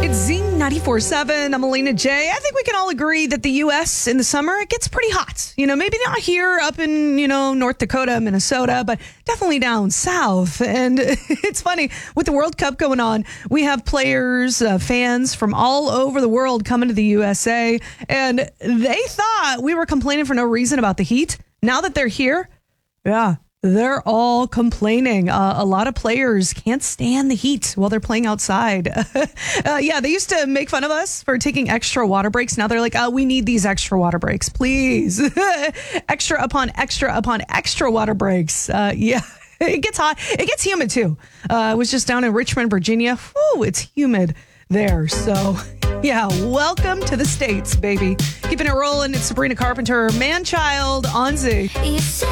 It's Zing 94.7. I'm Alina J. I think we can all agree that the U.S. in the summer, it gets pretty hot. Maybe not here up in, North Dakota, Minnesota, but definitely down south. And it's funny, with the World Cup going on, we have players, fans from all over the world coming to the USA. And they thought we were complaining for no reason about the heat. Now that they're here, yeah. They're all complaining. A lot of players can't stand the heat while they're playing outside. They used to make fun of us for taking extra water breaks. Now they're like, we need these extra water breaks, please. Extra upon extra water breaks. It gets hot. It gets humid, too. I was just down in Richmond, Virginia. Whew, it's humid there. So, welcome to the States, baby. Keeping it rolling. It's Sabrina Carpenter, Man-Child on Z.